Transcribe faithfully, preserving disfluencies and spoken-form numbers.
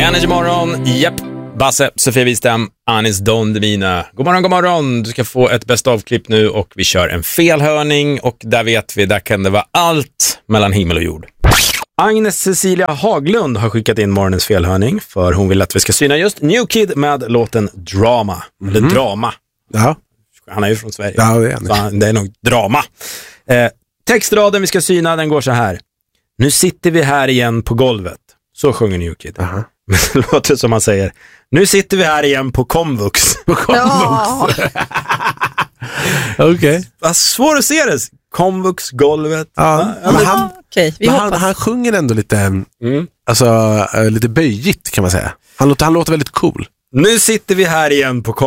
Energy morgon, japp. Basse, Sofia Wistam, Anis Don Demina. God morgon, god morgon. Du ska få ett bäst av-klipp nu och vi kör en felhörning och där vet vi, där kan det vara allt mellan himmel och jord. Agnes Cecilia Haglund har skickat in morgonens felhörning för hon vill att vi ska syna just New Kid med låten Drama. Mm. Eller Drama. Ja. Han är ju från Sverige. Ja, det är han. Så han, det är nog drama. Eh, textraden vi ska syna, den går så här. Nu sitter vi här igen på golvet. Så sjunger New Kid. Uh-huh. Men det låter som man säger, nu sitter vi här igen på komvux. På komvux. Ja. Okej. Okay. Vad svårt att se det. Komvux, golvet. Ja, ja, men han, okay, vi men han, han sjunger ändå lite, mm. alltså, lite böjigt kan man säga. Han låter, han låter väldigt cool. Nu sitter vi här igen på komvux.